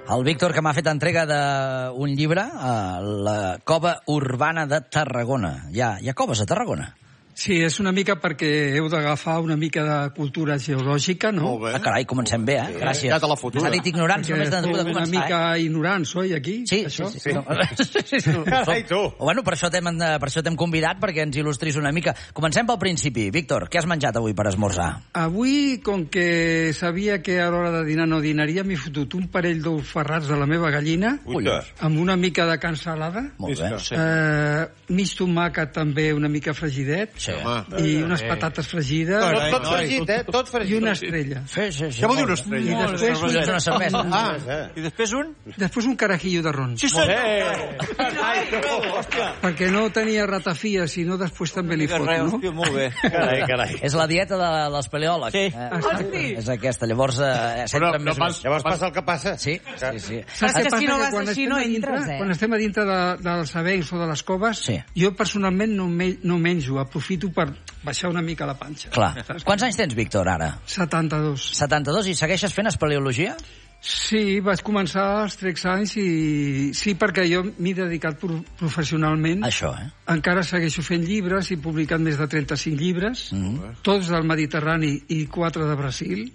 El Víctor, que m'ha fet entrega d'un llibre, La cova urbana de Tarragona. Hi ha coves a Tarragona? Sí, és una mica perquè heu d'agafar una mica de cultura geològica, no? Molt bé. Ah, carai, comencem bé, eh? Gràcies. Ja te la fotuda. S'ha dit ignorants, només de començar, una mica ignorants, oi, aquí? Sí, això? sí. Carai, tu. Bueno, per això t'hem convidat, perquè ens il·lustris una mica. Comencem pel principi. Víctor, què has menjat avui per esmorzar? Avui, com que sabia que a l'hora de dinar no dinaria, m'he fotut un parell d'ous ferrats de la meva gallina, amb una mica de cansalada, Molt bé. mig tomàquet també una mica fregidet, Sí. i unes patates fregides, Tot fregit, Tot fregit. i una estrella. Sí. Què vol dir una estrella? I després Una cervesa. I després un? Després un carajillo de ron. Sí, senyor! Perquè no tenia ratafia, sinó després també li fot, no? Hòstia, molt bé. Carai. És la dieta d'espeleòleg. Sí. És aquesta. Llavors, sempre més... Llavors passa el que passa. Sí. Saps que què si passa? no Que vas quan així estem no a dintre, entres, quan estem a dintre dels avencs o de les coves, Sí. jo personalment no menjo, aprofito per baixar una mica la panxa. Clar. Quants anys tens, Víctor, ara? 72. 72, i segueixes fent espeleologia? Sí, vaig començar als 13 anys i sí, perquè jo m'he dedicat professionalment. Això, Encara segueixo fent llibres, he publicat més de 35 llibres, tots del Mediterrani i 4 de Brasil,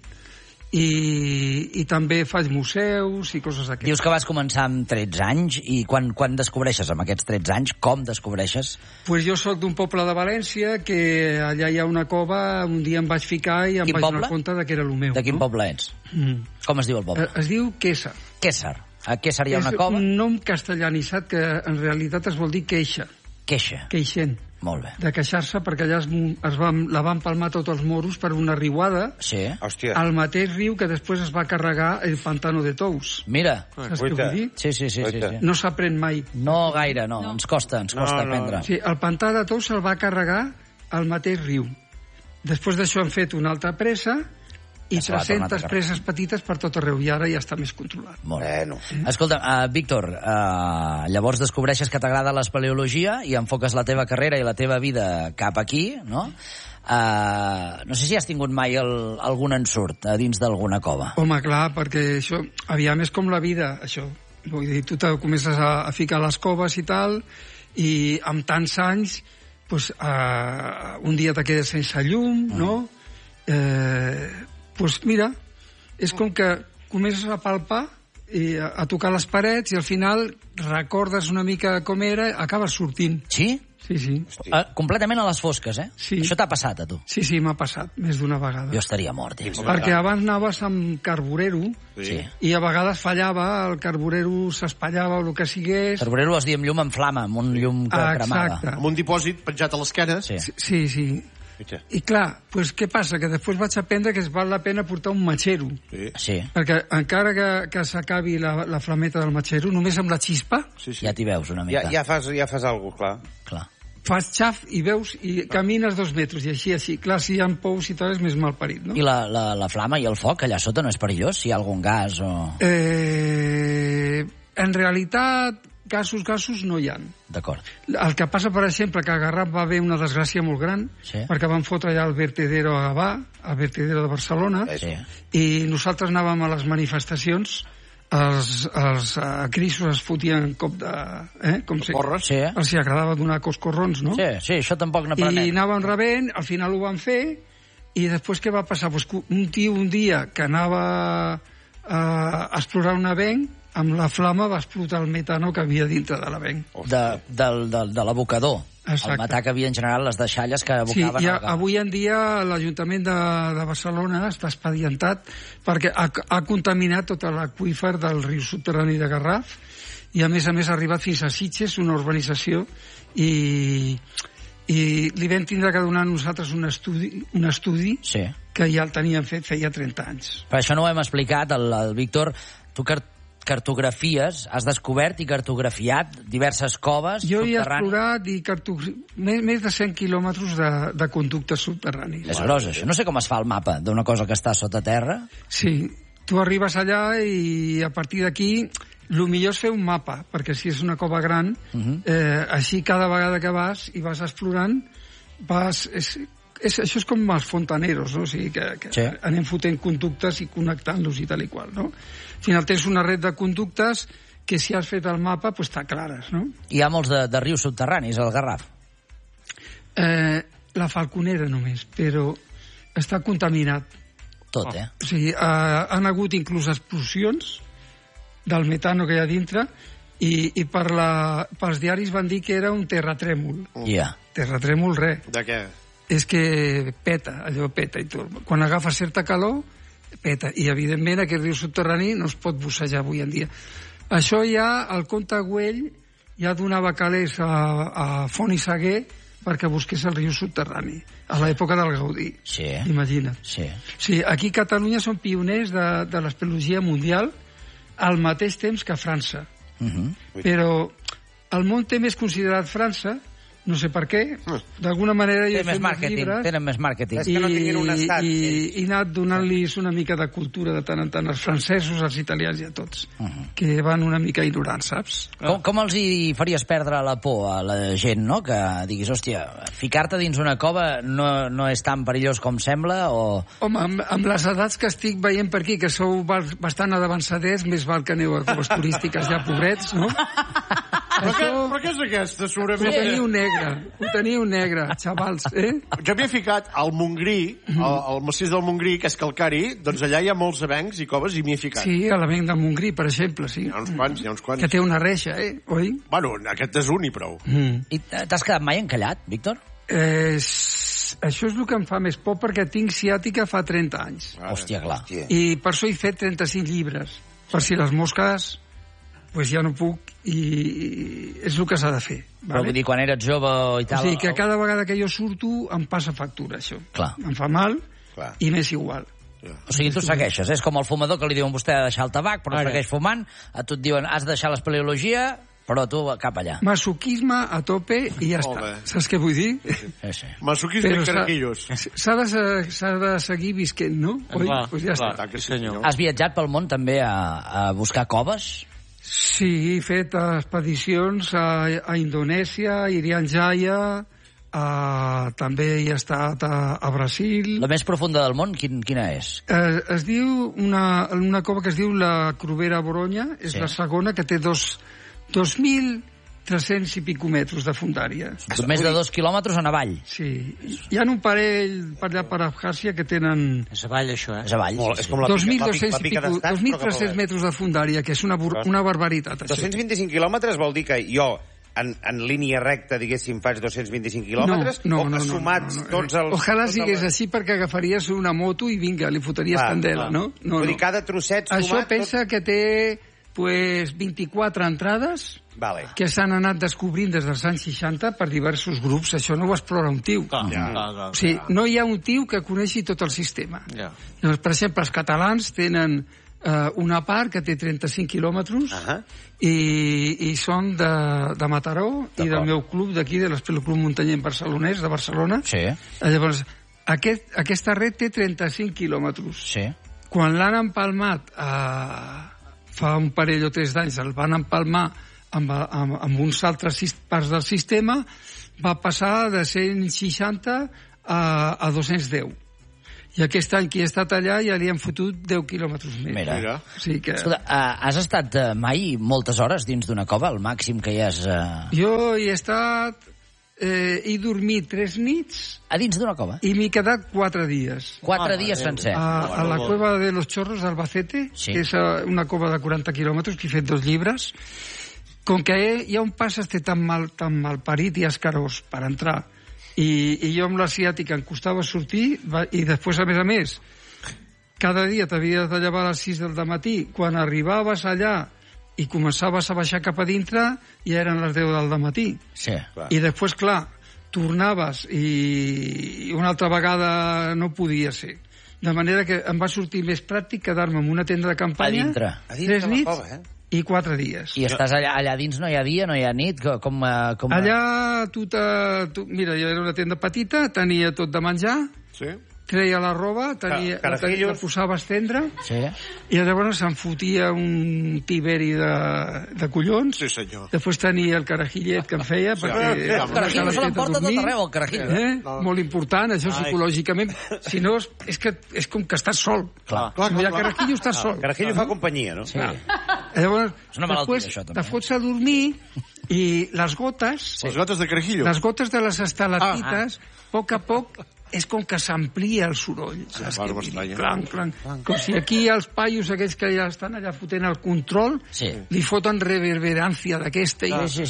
i també faig museus i coses d'aquestes. Dius que vas començar amb 13 anys, i quan descobreixes amb aquests 13 anys? Com descobreixes? Pues jo sóc d'un poble de València, que allà hi ha una cova, un dia em vaig ficar i em Quin vaig poble? donar compte de que era el meu. De quin poble ets? Com es diu el poble? Es diu Quesa. Quésar. A Quésar hi ha una És cova? un nom castellanitzat que en realitat es vol dir queixa, Queixa. queixent. Molt bé. De queixar-se, perquè allà la van palmar tots els moros per una riuada Sí. Hòstia. al mateix riu que després es va carregar el pantano de Tous. Mira. Saps què vull dir? Sí. No s'aprèn mai. No gaire, no. Ens costa aprendre. Sí, el pantà de Tous se'l va carregar al mateix riu. Després d'això han fet una altra presa i se l'ha tornat a 300 carregar. preses petites per tot arreu, i ara ja està més controlat. Molt bé. Escolta, Víctor, llavors descobreixes que t'agrada l'espeleologia i enfoques la teva carrera i la teva vida cap aquí, no? No sé si has tingut mai algun ensurt a dins d'alguna cova. Home, clar, perquè això, aviam, és com la vida, això. Vull dir, tu te comences a ficar a les coves i tal, i amb tants anys, pues, un dia te quedes sense llum, no? Pues mira, és com que comences a palpar i a tocar les parets i al final recordes una mica com era, acabes sortint. Sí? Sí. Completament a les fosques, eh? Sí. Això t'ha passat, a tu? Sí, m'ha passat més d'una vegada. Jo estaria mort, Perquè abans anaves amb carburero, Sí. i a vegades fallava, el carburero s'espatllava o el que sigués. Carburero es diu amb llum en flama, amb un llum que cremava. Exacte. Amb un dipòsit penjat a l'esquena. Sí. Sí. I clar, pues, què passa? Que després vaig aprendre que es val la pena portar un matxero. Sí. Perquè encara que s'acabi la flameta del matxero, només amb la xispa, Ja t'hi veus una mica. Ja fas alguna cosa, Clar. fas xaf i veus i camines 2 metres, i així. Clar, si hi ha pous i tal, és més mal parit, no? I la flama i el foc allà sota no és perillós? Si hi ha algun gas o... En realitat, gasos no hi ha. D'acord. El que passa, per exemple, que a Garraf va haver una desgràcia molt gran, perquè van fotre allà el vertedero a Gavà, el vertedero de Barcelona, i nosaltres anàvem a les manifestacions, els crisos es fotien cop de... com si porres. Els agradava donar coscorrons, no? Sí, això tampoc n'aprenem. I anàvem rebent, al final ho van fer, i després què va passar? Pues un tio un dia que anava a explorar un avenc, amb la flama va explotar el metano que havia dintre de l'avenc. De l'abocador. El metà que havia en general les deixalles que abocaven... Sí, avui en dia l'Ajuntament de Barcelona està expedientat perquè ha contaminat tot l'aqüífer del riu subterrani de Garraf, i a més ha arribat fins a Sitges, una urbanització, i li vam tindre que donar a nosaltres un estudi que ja el teníem fet feia 30 anys. Per això no ho hem explicat, el Víctor. Tu cartografies, has descobert i cartografiat diverses coves subterrànies. Jo he explorat més de 100 quilòmetres de conductes subterranis. És gros, això. No sé com es fa el mapa d'una cosa que està sota terra. Sí, tu arribes allà i a partir d'aquí el millor és fer un mapa, perquè si és una cova gran, així cada vegada que vas i vas explorant, això és com els fontaneros, no? O sigui, que Sí. anem fotent conductes i connectant-los i tal i qual, no? Al final tens una red de conductes que si has fet el mapa, pues està clares, no? Hi ha molts de rius subterranis, al Garraf. La Falconera només, però està contaminat. Tot, O sigui, han hagut inclús explosions del metano que hi ha dintre i pels diaris van dir que era un terratrèmol. Ja. Terratrèmol, res. De què? És que peta, allò peta i tot. Quan agafa certa calor, peta. I, evidentment, aquest riu subterrani no es pot bussejar avui en dia. Això ja, el comte Güell ja donava calés a Font i Saguer perquè busqués el riu subterrani, a l'època del Gaudí. Sí. Imagina't. Sí. Sí, aquí a Catalunya són pioners de l'espeleologia mundial al mateix temps que França. Però el món té més considerat França, no sé per què, d'alguna manera jo he fet uns llibres Tenen més màrqueting. És que no tinguin un estat, i he anat donant-los una mica de cultura de tant en tant als francesos, als italians i a tots, que van una mica ignorants, saps? Com els hi faries perdre la por a la gent, no? Que diguis, hòstia, ficar-te dins una cova no és tan perillós com sembla, o... Home, amb les edats que estic veient per aquí, que sou bastant avançaders, més val que aneu a coves turístiques ja, pobrets, no? Però què és aquesta, segurament? Ho teniu negre, xavals, eh? Jo m'hi he ficat al Montgrí, al massís del Montgrí, que és calcari, doncs allà hi ha molts avencs i coves i m'hi he ficat. Sí, a l'avenc del Montgrí, per exemple, sí. Hi ha uns quants. Que té una reixa, oi? Bueno, aquest és un i prou. I t'has quedat mai encallat, Víctor? Això és el que em fa més por perquè tinc ciàtica fa 30 anys. Hòstia, clar. I per això he fet 35 llibres. Per si les mosques, pues ja no puc i és el que s'ha de fer. Però vull dir, quan eres jove i O tal... sigui que cada vegada que jo surto em passa factura, això. Clar. Em fa mal Clar. i m'és igual. O sigui, tu segueixes. És com el fumador que li diuen vostè de deixar el tabac, però segueix fumant. A tu et diuen, has de deixar l'espeleologia, però tu cap allà. Masoquisme a tope i ja Molt està. bé. Saps què vull dir? Sí. Masoquisme i carquillos. S'ha de seguir visquent, no? Oi? Clar, Pues ja clar, està. sí, senyor. Has viatjat pel món també a buscar coves? Sí, he fet expedicions a Indonèsia, a Irian Jaya, també he estat a Brasil. La més profunda del món, quina és? Es diu una cova que es diu la Crovera Boronya, és Sí. la segona, que té 2.300 i pico metres de fundària. Més de 2 quilòmetres en avall. Sí. Hi ha un parell per allà per Abkhàzia que tenen És avall, això, És avall. Molt, és com la 2.200 i pica pico, d'estats, però cap 2.300 avall. metres de fundària, que és una barbaritat, això. 225 quilòmetres vol dir que jo, en línia recta, diguéssim, faig 225 quilòmetres? O que sumats tots els... Ojalà sigués així perquè agafaries una moto i vinga, li fotries candela, no? Vull dir, cada trosset sumat... Això pensa que té pues, 24 entrades Vale. que s'han anat descobrint des dels anys 60 per diversos grups. Això no ho explora un tio. Clar. O sigui, no hi ha un tio que coneixi tot el sistema. Ja. Llavors, per exemple, els catalans tenen una part que té 35 quilòmetres i són de Mataró i del meu club d'aquí, de l'Espeloclub Muntanyenc Barcelonès, de Barcelona. Sí, Llavors, aquesta red té 35 quilòmetres. sí. Quan l'han empalmat fa un parell o 3 d'anys, el van empalmar amb uns altres parts del sistema, va passar de 160 a 210. I aquest any que he estat allà ja li han fotut 10 quilòmetres més. Mira. O sigui que... Escolta, has estat mai moltes hores dins d'una cova, el màxim que hi has... Jo hi he estat... he dormit 3 nits A dins d'una cova? i m'he quedat 4 dies. 4 dies sencer. A la cueva de los Chorros d'Albacete, Sí. que és una cova de 40 quilòmetres, que he fet 2 llibres. Com que hi ha un pas tan mal parit i escarós per entrar, i jo amb la ciàtica em costava sortir, i després, a més, cada dia t'havies de llevar a les 6 del matí. Quan arribaves allà i començaves a baixar cap a dintre, ja eren les 10 del matí. Sí. I després, clar, tornaves i una altra vegada no podia ser. De manera que em va sortir més pràctic quedar-me en una tenda de campanya A dintre. 3 nits i 4 dies. I estàs allà dins, no hi ha dia, no hi ha nit? Allà, mira, jo era una tenda petita, tenia tot de menjar, Sí? treia la roba, la posava a estendre, i llavors se'n fotia un tiberi de collons. Sí, senyor. Després tenia el carajillet que em feia, perquè... El carajillo se l'emporta tot arreu, el carajillo. Molt important, això psicològicament. Si no, és com que estàs sol. No hi ha carajillo, estàs sol. El carajillo fa companyia, no? Sí. Llavors, és una malaltia, això, també. Te fots a dormir i les gotes... Les gotes de carajillo. Les gotes de les estalactites, a poc a poc, és com que s'amplia el soroll. Clanc, clanc. Com si aquí els paios aquells que ja estan allà fotent el control li foten reverberància d'aquesta.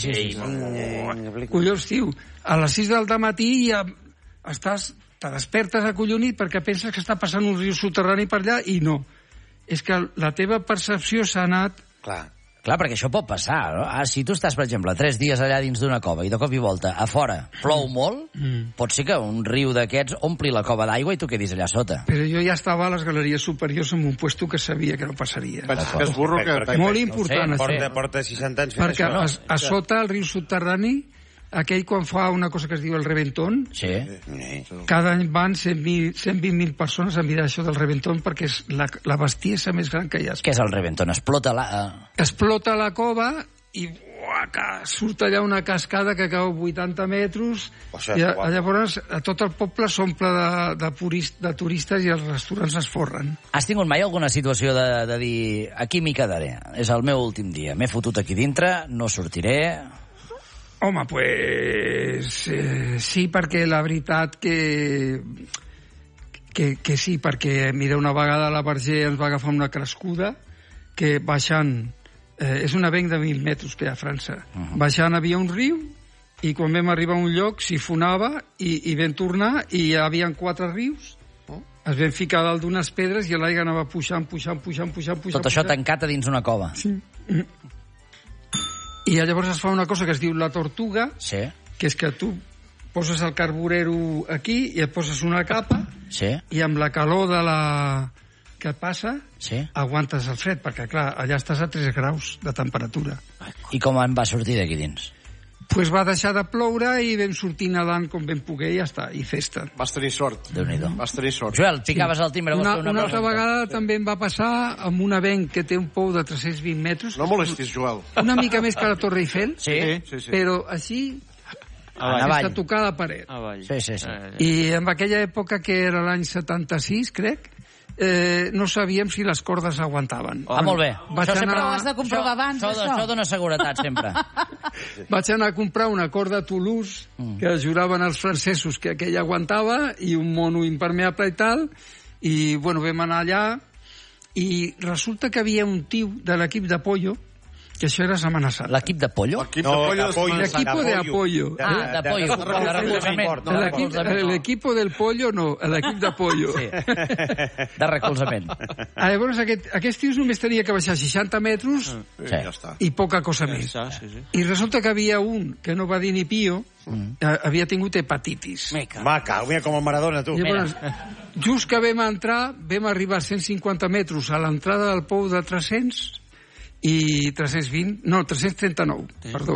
Collons, tio, a les 6 del matí ja te despertes acollonit perquè penses que està passant un riu soterrani per allà i no. És que la teva percepció s'ha anat... Clar, perquè això pot passar, no? Si tu estàs, per exemple, 3 dies allà dins d'una cova i de cop i volta a fora plou molt, pot ser que un riu d'aquests ompli la cova d'aigua i tu quedis allà sota. Però jo ja estava a les galeries superiors en un puesto que sabia que no passaria. Molt important, això. Porta 60 anys fent això. Perquè a sota el riu subterrani, aquell quan fa una cosa que es diu el reventón, cada any van 120.000 persones a mirar això del reventón perquè és la bestiesa més gran que hi ha. Què és el reventón? Explota la cova i surt allà una cascada que cau 80 metres i llavors tot el poble s'omple de turistes i els restaurants es forren. Has tingut mai alguna situació de dir aquí m'hi quedaré, és el meu últim dia, m'he fotut aquí dintre, no sortiré... Home, pues... sí, perquè la veritat que sí, perquè, mira, una vegada a la Verger ens va agafar una crescuda que baixant... és un avenc de 1.000 metres que hi ha a França. Baixant havia un riu i quan vam arribar a un lloc s'hi fonava i vam tornar i hi havia 4 rius. Es vam ficar dalt d'unes pedres i l'aigua anava pujant. Tot això tancat a dins una cova. Sí. I llavors es fa una cosa que es diu la tortuga, que és que tu poses el carburero aquí i et poses una capa i amb la calor que passa aguantes el fred, perquè clar, allà estàs a 3 graus de temperatura. I com en va sortir d'aquí dins? Pues va deixar de ploure i vam sortir nedant com vam poder i ja està, i festa. Vas tenir sort. Déu-n'hi-do. Vas tenir sort. Joel, picaves el timbre. Una altra vegada també em va passar amb un avenc que té un pou de 320 metres. No molestis, Joel. Una mica més que la Torre Eiffel. Sí. Però així... sense tocar la paret. Sí. I en aquella època, que era l'any 76, crec, no sabíem si les cordes aguantaven. Molt bé. Això sempre ho has de comprovar abans, això dona seguretat, sempre. Vaig anar a comprar una corda a Toulouse, que juraven els francesos que aquella aguantava, i un mono impermeable i tal, i bueno, vam anar allà, i resulta que havia un tio de l'equip de Pollo, que això era Setmana Santa. L'equip de Pollo? L'equipo de Apoyo. De Pollo, de recolzament. L'equipo del Pollo no, l'equip de Pollo. De recolzament. Llavors aquest tio només tenia que baixar 60 metres i poca cosa més. I resulta que havia un que no va dir ni pío, havia tingut hepatitis. Mira com el Maradona, tu. Llavors, just que vam entrar, vam arribar a 150 metres a l'entrada del pou de 300 i 339, perdó.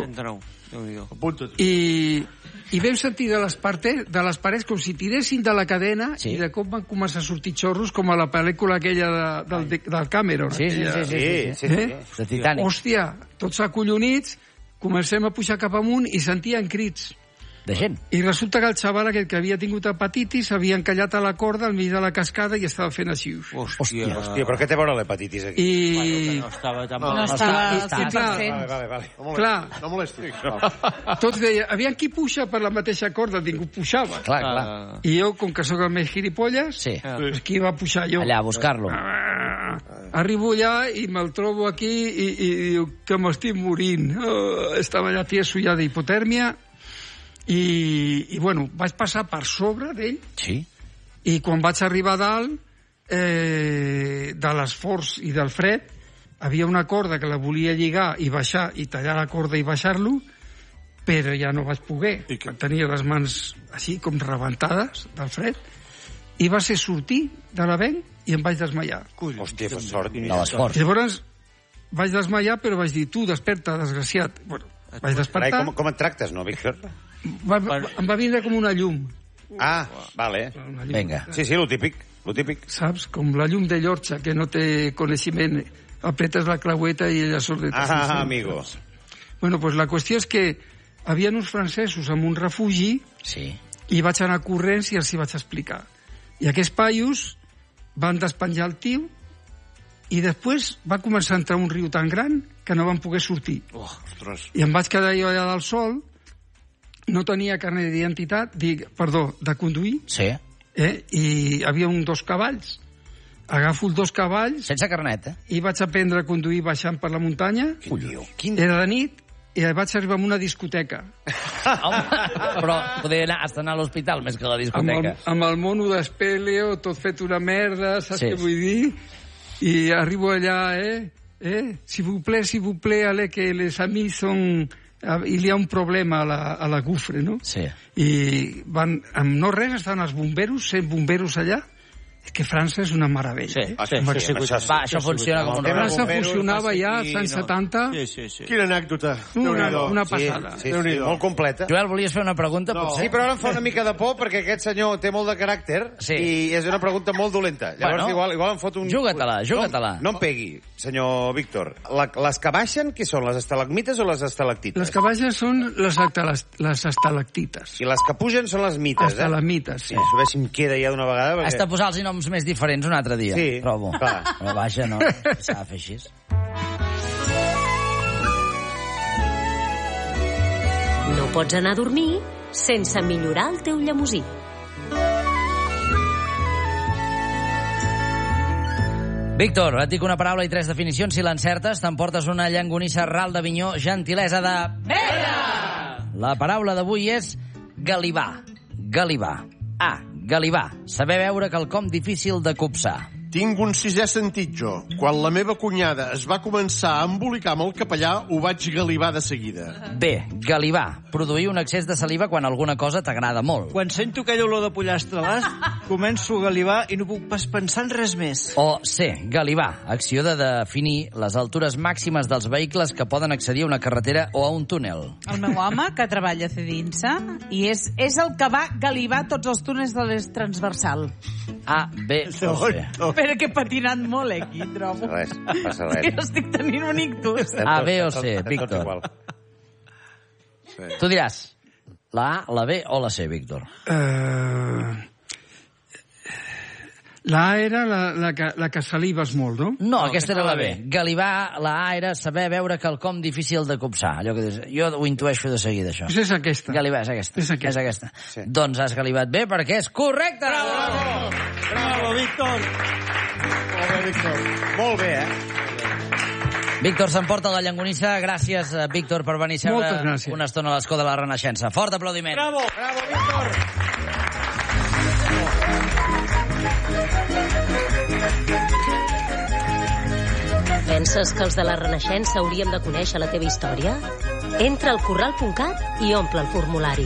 I vam sentir de les parets com si tiressin de la cadena i de cop van començar a sortir xorros com a la pel·lícula aquella del Cameron. Sí. De Titanic. Hòstia, tots acollonits, comencem a pujar cap amunt i sentien crits. De gent. I resulta que el xaval aquest que havia tingut hepatitis havia encallat a la corda al mig de la cascada i estava fent així. Hòstia, però què té a veure l'hepatitis aquí? I... No estava... Vale. Clar. No molestis. Tots deien, aviam qui puja per la mateixa corda, ningú pujava. Clar. I jo, com que sóc el més gilipolles, pues qui va pujar jo? Allà, a buscar-lo. Arribo allà i me'l trobo aquí i diu que m'estic morint. Estava allà tieso ja d'hipotèrmia. I bueno, vaig passar per sobre d'ell i quan vaig arribar a dalt de l'esforç i del fred havia una corda que la volia lligar i baixar i tallar la corda i baixar-lo, però ja no vaig poder, tenia les mans així com rebentades del fred i va ser sortir de l'avenc i em vaig desmaiar. Hòstia, fa sort de l'esforç. Llavors vaig desmaiar, però vaig dir, tu desperta, desgraciat. Bueno, vaig despertar. Com et tractes, no, Víctor? Em va vindre com una llum. Vale. Vinga. Sí, lo típic. Saps? Com la llum de Llorja, que no té coneixement. Apretes la claueta i ella surt de amigo. Bueno, pues la qüestió és que havia uns francesos en un refugi i vaig anar corrents i els hi vaig explicar. I aquests paios van despenjar el tio i després va començar a entrar un riu tan gran que no van poder sortir. I em vaig quedar jo allà del sol, no tenia carnet d'identitat, de conduir, i havia dos cavalls. Agafo els 2 cavalls... Sense carnet, I vaig aprendre a conduir baixant per la muntanya. Era de nit i vaig arribar a una discoteca. Però poder anar a l'hospital més que a la discoteca. Amb el mono d'Espeleo, tot fet una merda, saps què vull dir? I arribo allà, s'il vous plaît, allez, que les amis són... Il y ha un problema a la gufre, no? Sí. I van... Amb no res estan els bomberos, 100 bomberos allà. És que França és una meravella. Això funciona com una... França funcionava ja als anys 70. Quina anècdota. Una passada. Molt completa. Joel, volies fer una pregunta, potser? Sí, però ara em fa una mica de por perquè aquest senyor té molt de caràcter i és una pregunta molt dolenta. Llavors igual em fot un... Juga-te-la. No em pegui, senyor Víctor. Les que baixen, què són? Les estalagmites o les estalactites? Les que baixen són les estalactites. I les que pugen són les mites, Estalagmites, sí. A veure si em queda ja d'una vegada. Has de posar els noms més diferents un altre dia. Sí, trobo. Però vaja, no. S'ha de fer així. No pots anar a dormir sense millorar el teu llemosí. Víctor, et dic una paraula i 3 definicions. Si l'encertes, t'emportes una llangonissa ral de Vinyó, gentilesa de... Vera! La paraula d'avui és galivar. Galivar. Galivar. Saber veure quelcom difícil de copsar. Tinc un 6è sentit, jo. Quan la meva cunyada es va començar a embolicar amb el capellà, ho vaig galivar de seguida. B. Galivar. Produir un excés de saliva quan alguna cosa t'agrada molt. Quan sento aquella olor de pollastre a l'ast, començo a galivar i no puc pas pensar en res més. O C. Galivar. Acció de definir les altures màximes dels vehicles que poden accedir a una carretera o a un túnel. El meu home, que treballa a Cedinsa, i és el que va galivar tots els túnels de l'est transversal. A, B o C. Espera que he patinat molt, aquí, trobo. Passa res. Jo estic tenint un ictus. A, B o C, Víctor. Tu diràs la A, la B o la C, Víctor. La A era la que salives molt, no? No, aquesta era la B. Galivar, la A era saber veure quelcom difícil de copsar. Allò que dius, jo ho intueixo de seguida, això. És aquesta. Galivar, és aquesta. Sí. Doncs has galivat bé perquè és correcte! Bravo, Víctor! Molt bé, Víctor. Molt bé, Víctor s'emporta la llangonissa. Gràcies, Víctor, per venir a seure una estona a l'escó de la Renaixença. Fort aplaudiment. Bravo, Víctor! Penses que els de la Renaixença hauríem de conèixer la teva història? Entra al corral.cat i omple el formulari.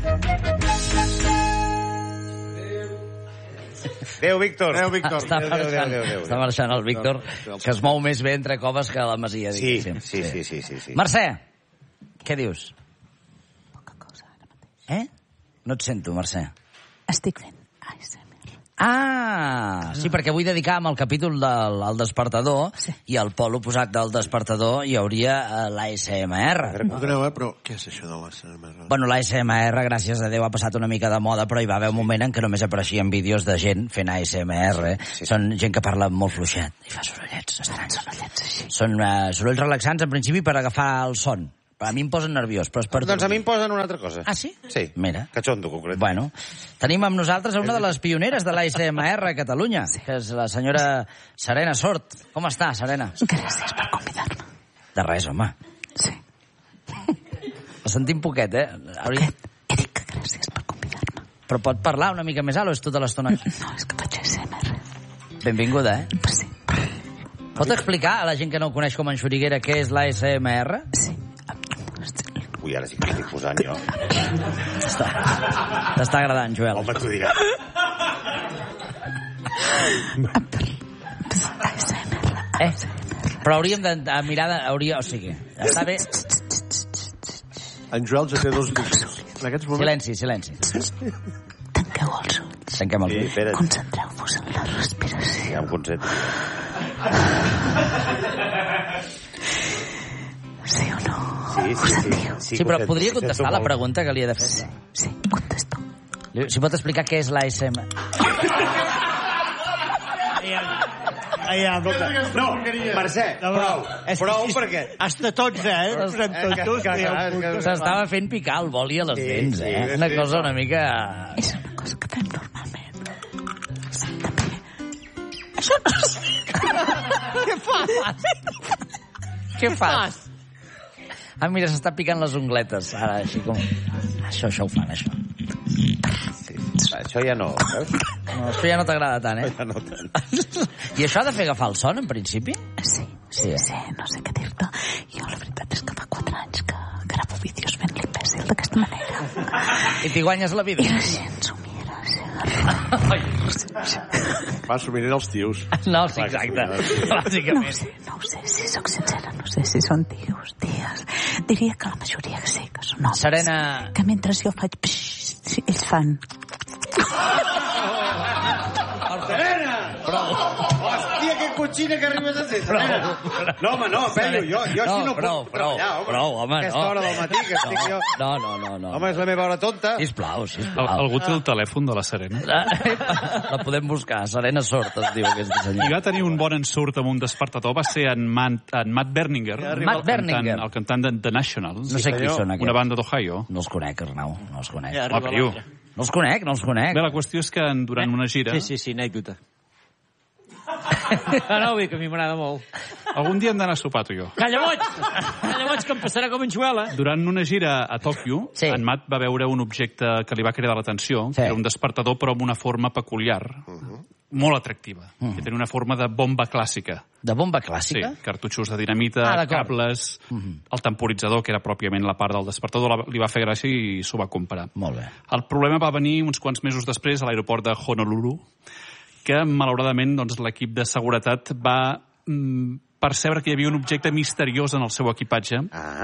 Adéu, Víctor. Està marxant el Víctor, que es mou més bé entre coves que a la Masia. Sí. Mercè, què dius? Poca cosa, ara mateix. No et sento, Mercè. Estic fent ASMR. Sí, perquè vull dedicar amb el capítol del despertador i al pol oposat del despertador hi hauria l'ASMR. Perdoneu, però què és això de l'ASMR? Bueno, l'ASMR, gràcies a Déu, ha passat una mica de moda, però hi va haver un moment en què només apareixien vídeos de gent fent ASMR. Són gent que parla molt fluixet i fa sorollets estranys. Són sorolls relaxants, en principi, per agafar el son. A mi em posen nerviós, però és per... Doncs a mi em posen una altra cosa. Ah, sí? Sí. Mira. Cachondo, concret. Bueno, tenim amb nosaltres una de les pioneres de l'ASMR a Catalunya, que és la senyora Serena Sort. Com està, Serena? Gràcies per convidar-me. De res, home. Sí. La sentim poquet, He dit que gràcies per convidar-me. Però pot parlar una mica més alt o és tota l'estona? No, és que faig ASMR. Benvinguda, Sí. Pot explicar a la gent que no coneix com en Xuriguera què és l'ASMR? Sí. Ui, ara sí que estic posant jo. T'està agradant, Joel. Home, t'ho diràs. Però hauríem de mirar... O sigui, està bé... En Joel ja té 2 vídeos. En aquests moments... Silenci. Tanquem els ulls. Concentreu-vos en la respiració. Ja em concentro. Sí o no? Sí, però podria contestar la pregunta que li he de fer? Sí, contesto. Si pot explicar què és l'ASMR? No, Mercè, prou, perquè... Hasta tots, S'estava fent picar el boli a les dents, Una cosa una mica... És una cosa que fem normalment. També. Això no sé. Què fas? Ah, mira, s'està picant les ungletes. Ara, així com... Això ho fan, això. Això ja no, veus? No, això ja no t'agrada tant, Ja no tant. I això ha de fer agafar el son, en principi? Sí, no sé què dir-te. Jo la veritat és que fa 4 anys que gravo vídeos fent l'imbècil d'aquesta manera. I t'hi guanyes la vida? I la gent s'ho mira. Va, s'ho miren els tios. No, sí, exacte. Bàsicament. No ho sé, si sóc sincera, no sé si són tios, ties. Diria que la majoria que sí, que són homes. Serena... Que mentre jo faig... ells fan... Serena! Prou. Hòstia, que cotxina que arribes a ser, Serena. No, home, no, Pello, jo així no puc treballar, home. Prou, home, no. Aquesta hora del matí que estic jo... No. Home, és la meva hora tonta. Sisplau. Algú té el telèfon de la Serena? La podem buscar. Serena Sort es diu aquesta senyora. I va tenir un bon ensurt amb un despertador. Va ser en Matt Berninger. El cantant de The Nationals. No sé qui són aquests. Una banda d'Ohio. No els conec, Arnau. No els conec. No els conec. Bé, la qüestió és que durant una gira... Sí, anècdota. No, vull que a mi m'agrada molt. Algun dia hem d'anar a sopar, tu i jo. Calla boig, que em passarà com en Joela. Durant una gira a Tòquio, en Matt va veure un objecte que li va cridar l'atenció, que era un despertador, però amb una forma peculiar, molt atractiva, que tenia una forma de bomba clàssica. De bomba clàssica? Sí, cartutxos de dinamita, cables, el temporitzador, que era pròpiament la part del despertador, li va fer gràcia i s'ho va comprar. Molt bé. El problema va venir uns quants mesos després a l'aeroport de Honolulu, que malauradament l'equip de seguretat va percebre que hi havia un objecte misteriós en el seu equipatge.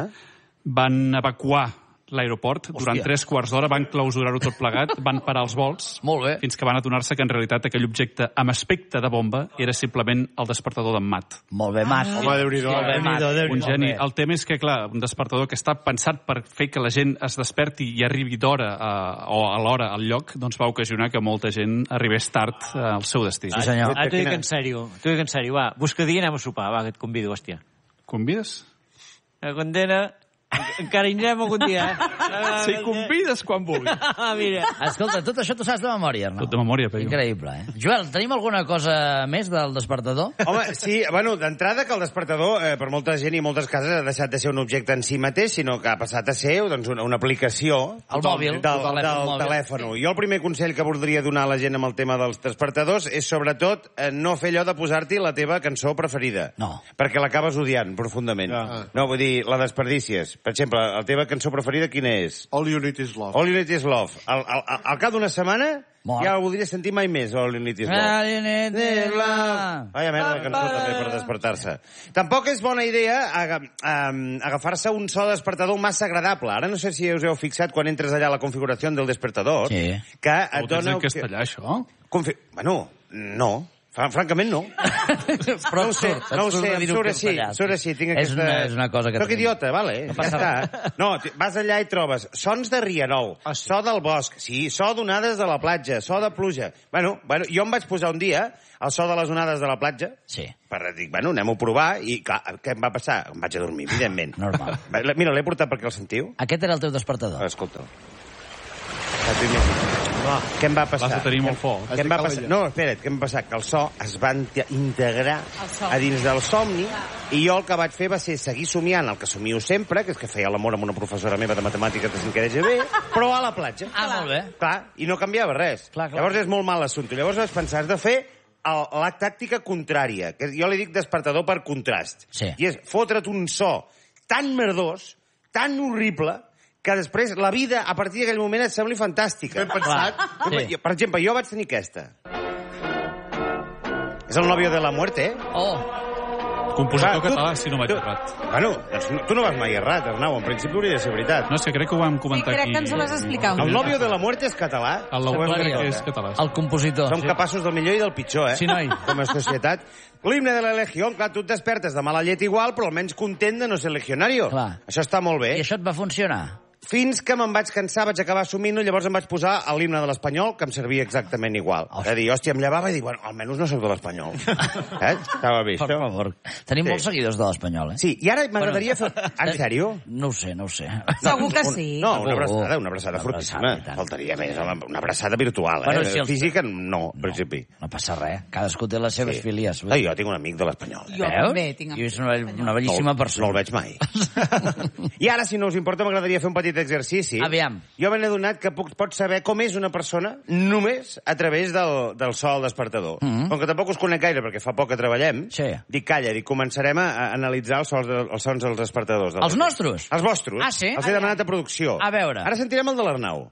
Van evacuar l'aeroport durant 3 quarts d'hora, van clausurar-ho tot plegat, van parar els vols, fins que van adonar-se que en realitat aquell objecte amb aspecte de bomba era simplement el despertador d'en Matt. Molt bé, Matt. Home, Déu-n'hi-do. Un geni. El tema és que, clar, un despertador que està pensat per fer que la gent es desperti i arribi d'hora o a l'hora al lloc, doncs va ocasionar que molta gent arribés tard al seu destí. Sí, senyor. T'ho dic en sèrio, va. Busca dia i anem a sopar, va, que et convido, hòstia. Convides? La condena... Encara hi anirem algun dia, Si convides quan vulguis. Mira. Escolta, tot això t'ho saps de memòria, Arnau. Tot de memòria, Peyu. Increïble, Joel, tenim alguna cosa més del despertador? Home, sí, d'entrada que el despertador, per molta gent i moltes cases, ha deixat de ser un objecte en si mateix, sinó que ha passat a ser una aplicació del telèfon. Jo el primer consell que voldria donar a la gent amb el tema dels despertadors és, sobretot, no fer allò de posar-t'hi la teva cançó preferida. No. Perquè l'acabes odiant profundament. No, vull dir, la desperdicies. Per exemple, la teva cançó preferida quina és? All You Need Is Love. All You Need Is Love. Al cap d'una setmana ja la voldria sentir mai més, All You Need Is Love. All You Need Is Love. Vaya merda de cançó també per despertar-se. Tampoc és bona idea agafar-se un so despertador massa agradable. Ara no sé si us heu fixat quan entres allà a la configuració del despertador, que et dona... Ho tens en castellà, això? Bueno, no. Francament, no. Però no ho sé, surt així, tinc aquesta... És una cosa que... Però que idiota, vale, ja està. No, vas allà i trobes sons de rierol, so del bosc, sí, so d'onades de la platja, so de pluja. Bueno, jo em vaig posar un dia el so de les onades de la platja, per dir, anem-ho a provar, i clar, què em va passar? Em vaig a dormir, evidentment. Normal. Mira, l'he portat perquè el sentiu. Aquest era el teu despertador. Escolta. Què em va passar? Vas a tenir molt foc. Què em va passar? No, espera't, què em va passar? Que el so es va integrar a dins del somni i jo el que vaig fer va ser seguir somiant el que somio sempre, que és que feia l'amor amb una professora meva de matemàtiques de 5è d'EGB, però a la platja. Molt bé. Clar, i no canviava res. Llavors és molt mal l'assumpte. Llavors vaig pensar, has de fer la tàctica contrària, que jo li dic despertador per contrast. I és fotre't un so tan merdós, tan horrible, que després la vida, a partir d'aquell moment, et sembli fantàstica. Ben pensat. Per exemple, jo vaig tenir aquesta. És el novio de la muerte, Oh. Compositor català, si no vaig errat. Bueno, doncs tu no vas mai errat, Arnau. En principi hauria de ser veritat. No, és que crec que ho vam comentar crec aquí. que ens ho vas explicar. El Novio de la Muerte és català. L'autor crec que és català. El compositor. Som capaços del millor i del pitjor, Sí, noi. Com a societat. L'himne de la Legión, clar, tu et despertes de mala llet igual, però almenys content de no ser legionario. Clar. Això està molt bé. I això et va funcionar? Fins que me'n vaig cansar, vaig acabar assumint-ho, i llavors em vaig posar a l'himne de l'Espanyol, que em servia exactament igual. És a dir, hòstia, em llevava i dic, bueno, almenys no soc de l'Espanyol. Estava bé, Per això? favor. Tenim molts seguidors de l'Espanyol, eh? Sí, i ara m'agradaria fer... En sèrio? No ho sé. Segur que sí. No, una abraçada fortíssima. Faltaria més, una abraçada virtual, Bueno, si els- Física, no, en principi. No passa res. Cadascú té les seves filies. No, jo tinc un amic de l'Espanyol. Jo també tinc... I és una bellíssima persona. No el veig mai. I ara, si no us importa, m'agradaria fer un petit exercici. Aviam. Jo me n'he adonat que pots saber com és una persona només a través del so al despertador. Com que tampoc us conec gaire, perquè fa poc que treballem, Sí. dic, calla, començarem a analitzar els sons dels despertadors. Els nostres? Els vostres. Ah, sí? Els he demanat a producció. A veure. Ara sentirem el de l'Arnau.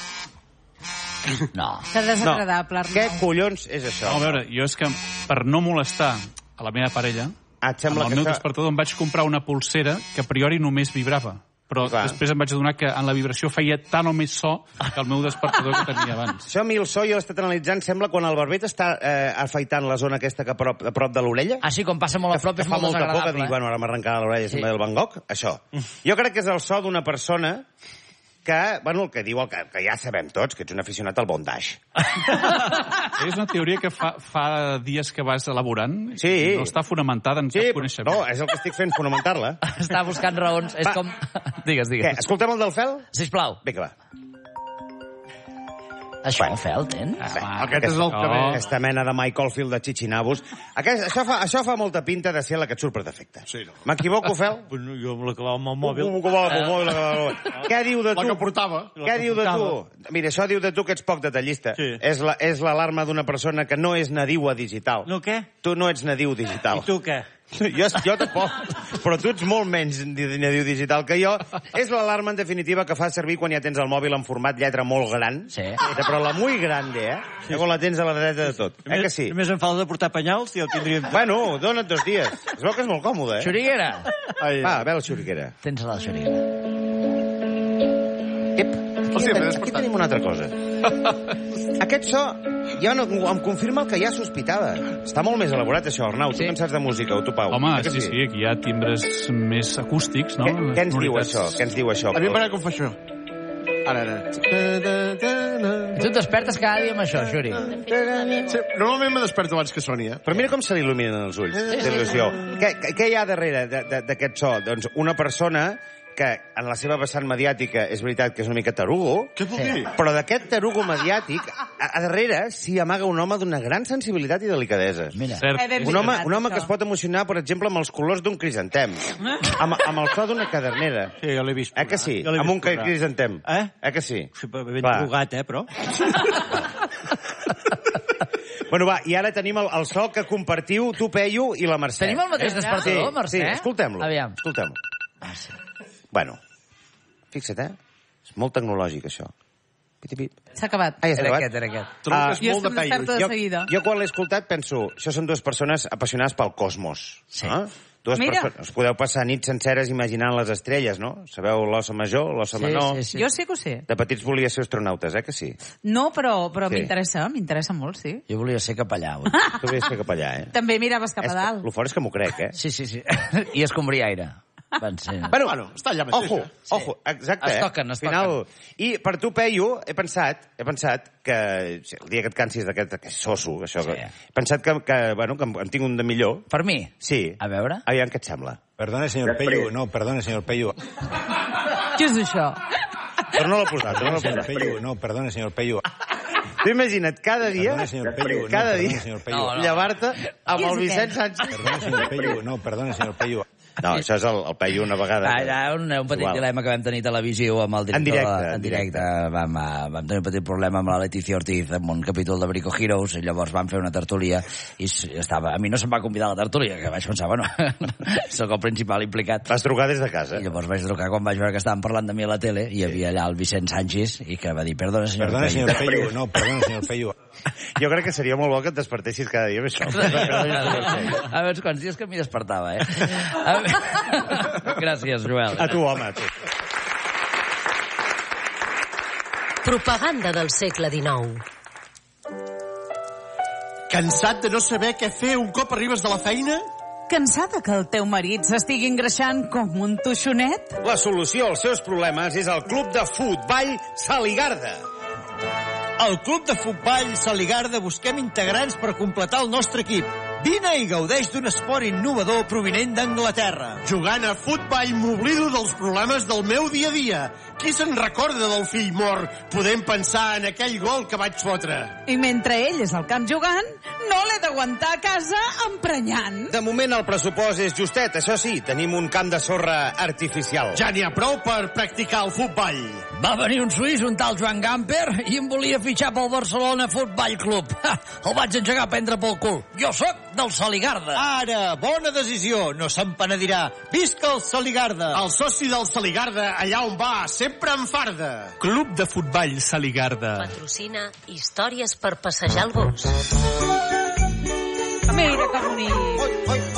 No. Que desagradable, Arnau. Què collons és això? No, a veure, jo és que per no molestar a la meva parella, Et sembla amb que el meu això... despertador em vaig comprar una pulsera que a priori només vibrava. Però Clar. després em vaig adonar que en la vibració feia tant o més so que el meu despertador que tenia abans. Això a mi el so, jo l'he estat analitzant, sembla quan el barbet està afaitant la zona aquesta que a prop de l'orella. Ah, sí, com passa molt a prop, Que és fa molt molta por que desagradable. dic, bueno, ara m'arrencarà l'orella, Sí. sembla del Van Gogh, això. Jo crec que és el so d'una persona que, bueno, el que diu, que ja sabem tots, que ets un aficionat al bondage. És una teoria que fa dies que vas elaborant. Sí. No està fonamentada en Sí, cap coneixement. no, és el que estic fent, fonamentar-la. Està buscant raons. És Va. com... Digues. Què, escoltem el del Fel? Sisplau. Vinga, va. Això, Fel, tens? Aquest és el que ve. Aquesta mena de Mike Oldfield de Chichinabus. Això fa molta pinta de ser la que et surt per defecte. Sí, no. M'equivoco, Fel? Bueno, jo me la clavava amb el mòbil. Què diu de La que tu? portava. Què diu de tu? Mira, això diu de tu que ets poc detallista. Sí. És l'alarma d'una persona que no és nadiua digital. No, què? Tu no ets nadiu digital. I tu què? Jo tampoc, però tu ets molt menys nadiu digital que jo. És l'alarma, en definitiva, que fa servir quan ja tens el mòbil en format lletra molt gran. Sí. Però la muy grande, eh? Sí. Quan la tens a la dreta de tot. Que sí? Només em falta de portar penyals i el tindríem... Bueno, dona't 2 dies. Es veu que és molt còmode, eh? Xuriguera. Va, a veure la xuriguera. Tens la xuriguera. Ep, aquí tenim una altra cosa. Aquest so ja no, em confirma el que ja sospitava. Està molt més elaborat, això, Arnau. Tu que en saps de música, o tu, Pau? Home, Eh que sí, aquí hi ha timbres més acústics, no? Què ens diu Sonoritats. això? Què ens diu això? A mi m'agrada com fa això. Ara. Tu et despertes cada dia amb això, Xuri. Sí, normalment me desperto abans que soni, eh? Però mira com se li il·luminen els ulls, d'il·lusió. Què hi ha darrere d'aquest so? Doncs una persona que en la seva vessant mediàtica és veritat que és una mica tarugo, Què vol dir? però d'aquest tarugo mediàtic, a darrere s'hi amaga un home d'una gran sensibilitat i delicadesa. Mira. Cert, ben Un home vigilat, que es pot emocionar, per exemple, amb els colors d'un crisantem, amb el so d'una cadernera. Sí, jo l'he vist. Que sí? Jo l'he Amb un vist posar. crisantem. Que sí? Sí, ben Clar. drogat, però... Bueno, va, i ara tenim el so que compartiu tu, Peyu, i la Mercè. Tenim el mateix despertador, Mercè? Sí, escoltem-lo. Aviam. Escoltem-lo. Bueno, fixa't, És molt tecnològic, això. Pip. S'ha acabat. Ah, ja s'ha Era acabat? aquest, era aquest. Trobo que és Jo molt és que de em desperto peus. de seguida. Jo quan l'he escoltat penso, això són dues persones apassionades pel cosmos. Sí. Dues Mira. persones. Us podeu passar nits senceres imaginant les estrelles, no? Sabeu l'ossa major, l'ossa menor... sí. Jo sí que ho sé. De petits volia ser astronautes, que sí? No, però Sí. m'interessa molt, sí. Jo volia ser capellà. avui. Tu volies fer cap allà, També miraves cap a dalt. Lo fort és que m'ho crec, Sí. I escombriaire. Van ser... Bueno, està allà mateix, Ojo, exacte, Es toquen, es Al final... I per tu, Peyu, he pensat que el dia que et cansis d'aquest soso, això, Sí. he pensat que em tinc un de millor. Per mi? Sí. A veure. Aviam què et sembla. Perdone, señor Peyu. No, perdone, señor Peyu. Què és això? Però no l'he posat, Señor Peyu. No, perdone, señor Peyu. Tu imagina't cada dia, Perdone, señor Peyu. No, cada perdone, dia, señor Peyu. No, no. llevar-te amb Qui és el Vicent aquest? Sánchez. Perdone, señor Peyu. No, perdone, señor Peyu. No, això és el Peyu una vegada. Un petit Igual. dilema que vam tenir a televisió amb el director. En directe. Vam tenir un petit problema amb la Leticia Ortiz en un capítol de Brico Heroes i llavors vam fer una tertúlia i a mi no se'm va convidar a la tertúlia, que vaig pensar, bueno, sóc el principal implicat. Vas trucar des de casa. I llavors vaig trucar quan vaig veure que estaven parlant de mi a la tele i hi havia allà el Vicent Sánchez i que va dir, perdona, senyor Perdone, Peyu. señor Peyu. No, perdone, señor Peyu. Jo crec que seria molt bo que et despertessis cada dia amb això. A veure quants dies que m'hi despertava, Gràcies, Joel. A tu, home, a tu. Propaganda del segle XIX. Cansat de no saber què fer un cop arribes de la feina? Cansada que el teu marit s'estigui engreixant com un toixonet? La solució als seus problemes és el Club de Futball Saligarda. Al Club de Futball Saligarda busquem integrants per completar el nostre equip. Vine i gaudeix d'un esport innovador provinent d'Anglaterra. Jugant a futball m'oblido dels problemes del meu dia a dia. Qui se'n recorda del fill mort podent pensar en aquell gol que vaig fotre? I mentre ell és al camp jugant, no l'he d'aguantar a casa emprenyant. De moment el pressupost és justet, això sí, tenim un camp de sorra artificial. Ja n'hi ha prou per practicar el futball. Va venir un suís, un tal Joan Gamper, i em volia fitxar pel Barcelona Futball Club. El vaig engegar a prendre pel cul. Jo sóc del Saligarda. Ara, bona decisió, no se'n penedirà. Visca el Saligarda. El soci del Saligarda, allà on va, sempre en farda. Club de Futball Saligarda. Patrocina històries per passejar el gos. Mira que bonic.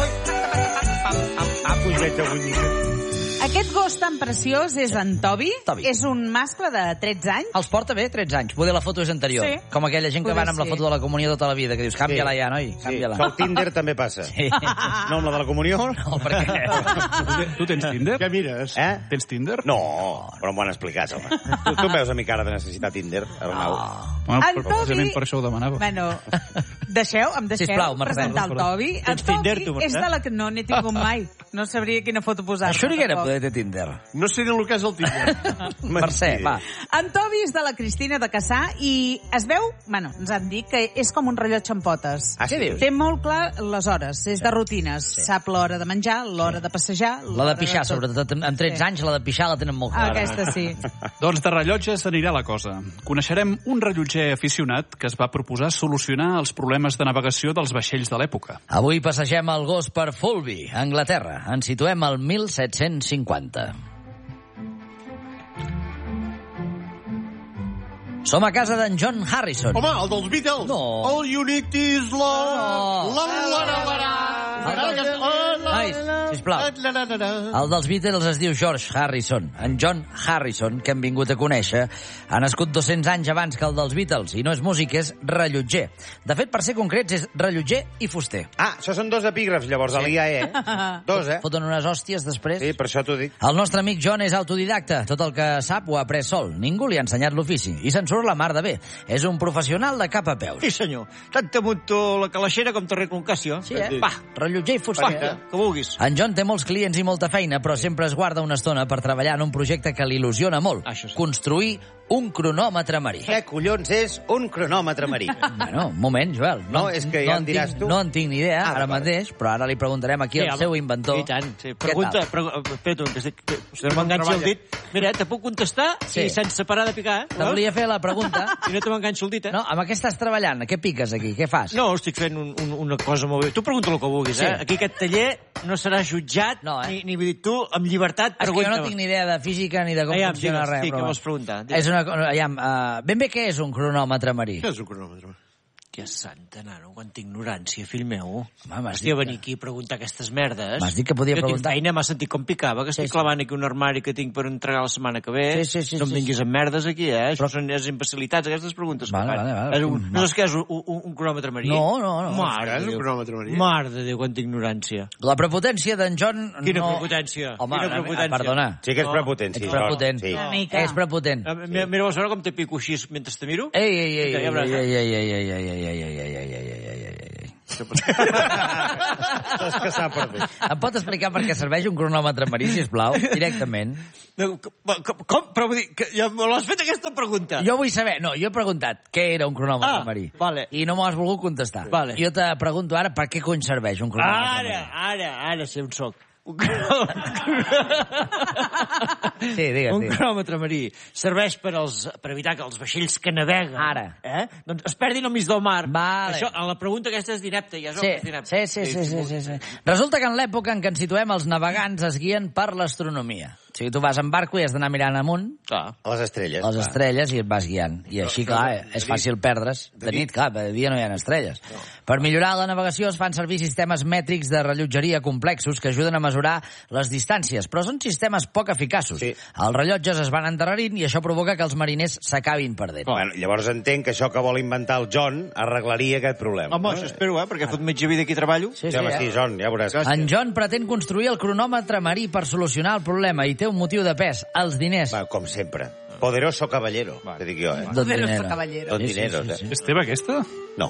Pujeta bonica. Aquest gos tan preciós és en Toby. Toby. És un mascle de 13 anys. Els porta bé, 13 anys. Poder la foto és anterior. Sí. Com aquella gent que Poder van amb la sí. foto de la comunió tota la vida, que dius, canvia-la ja, noi, Sí, canvia-la. que el Tinder també passa. Sí. No amb la de la comunió? No, perquè... Tu tens Tinder? Què mires? Tens Tinder? No, però m'ho han explicat, home. Tu em veus a mi cara de necessitar Tinder, Arnau? Bueno, En precisament Toby- per això ho demanava. Bueno, em deixeu Sisplau, Mercè. presentar el Toby. El Tens Tinder, tu, Toby és Mercè? de la que no n'he tingut mai. No sabria quina foto posar. Això ni que era poder ter Tinder. No sé ni el que és el Tinder. Mercè, va. En Toby és de la Cristina de Cassà i es veu, bueno, ens han dit que és com un rellotge amb potes. Ah, sí? Què dius? Té molt clar les hores, és de rutines. Sap l'hora de menjar, l'hora de passejar... La de pixar, sobretot. Amb 13 anys, la de pixar la tenen molt clara. Aquesta sí. Doncs de rellotges anirà la cosa. Coneixerem un rellotger aficionat que es va proposar solucionar els problemes de navegació dels vaixells de l'època. Avui passegem el gos per Fulby, Anglaterra. Ens situem al 1750. Som a casa d'en John Harrison. Home, el dels Beatles. No. All you need is love. Nois, sisplau. El dels Beatles es diu George Harrison. En John Harrison, que hem vingut a conèixer, ha nascut 200 anys abans que el dels Beatles, i no és músic, és rellotger. De fet, per ser concrets, és rellotger i fuster. Ah, això són dos epígrafs, llavors, de l'IAE. Dos, Foten unes hòsties després. Sí, per això t'ho dic. El nostre amic John és autodidacta. Tot el que sap ho ha après sol. Ningú li ha ensenyat l'ofici. I se'n surt la mar de bé. És un professional de cap a peus. Sí, senyor. Tant te munto la calaixera com t'arreglo un Casio. Sí, Va, rellotger i fuster. Va, que vulguis. En John té molts clients i molta feina, però sempre es guarda una estona per treballar en un projecte que l'il·lusiona molt. Això sí. Construir un cronòmetre marí. Què collons és un cronòmetre marí? Bueno, un moment, Joel. No, és que ja em diràs tu. No en tinc ni idea, ara mateix, però ara li preguntarem aquí al seu inventor. I tant, sí. Què Pregunta, tal? espera, que no m'enganxi el dit. Mira, te puc contestar Sí. i sense parar de picar. Te volia fer la pregunta. I no te m'enganxo el dit, No, amb què estàs treballant? Què piques aquí? Què fas? No, estic fent una cosa molt bé. Tu pregunta el que vulguis, Sí. Aquí aquest taller no serà jutjat, No, ni vull dir, tu, amb llibertat, És que jo pregunta. no tinc ni idea de física ni de com Aviam, funciona digues, res. sí, però què va. vols preguntar? És una, aviam, ben bé què és un cronòmetre marí? Què és un cronòmetre? Que santa, nano, quanta ignorància, fill meu. Home, m'has Hòstia, dit venir aquí a preguntar aquestes merdes. M'has dit que podia jo preguntar. tinc feina, m'has sentit com picava, que estic sí. clavant aquí un armari que tinc per entregar la setmana que ve. Sí, no em vinguis amb merdes aquí, Això Però- són les imbecilitats, aquestes preguntes. Vale, que fan. vale. No saps què és un cronòmetre marí? No. Mare És de un Déu. cronòmetre marí. Mare de Déu, quanta ignorància. La prepotència d'en John Quina no... prepotència? Home, Quina prepotència? perdona. Sí que és prepotent, sí. Ets prepotent. Sí. Una mica. És prepotent. Mira, vols veure com te pico així mentre te miro? Ei. Ja Saps que s'ha perdut. Em pot explicar per què serveix un cronòmetre marí, sisplau? Directament. Com? Però vull dir, que ja me l'has fet aquesta pregunta. Jo vull saber... No, jo he preguntat què era un cronòmetre marí. Vale. I no m'ho has volgut contestar. Vale. Jo te pregunto ara per què cony serveix un cronòmetre marí. Ara sé on soc. Sí, digues. Un cronòmetre marí serveix per evitar que els vaixells que naveguen doncs es perdin al mig del mar. Vale. Això, la pregunta aquesta és d'inepte, ja és Sí. Resulta que en l'època en què ens situem els navegants es guien per l'astronomia. O sigui, tu vas en barco i has d'anar mirant amunt a les estrelles. a les estrelles i et vas guiant. I així, clar, és fàcil perdre's. De nit, clar, de dia no hi ha estrelles. Per millorar la navegació es fan servir sistemes mètrics de rellotgeria complexos que ajuden a mesurar les distàncies, però són sistemes poc eficaços. Els rellotges es van endarrerint i això provoca que els mariners s'acabin perdent. Bueno, llavors entenc que això que vol inventar el John arreglaria aquest problema. Home, això espero, perquè he fot mitja vida aquí treballo. Sí, home, sí, John, ja veuràs. En John pretén construir el cronòmetre marí per solucionar el problema i té un motiu de pes, els diners. Va, com sempre. Poderoso caballero, te dic jo, Don dinero. Don dinero, És teva, aquesta? No.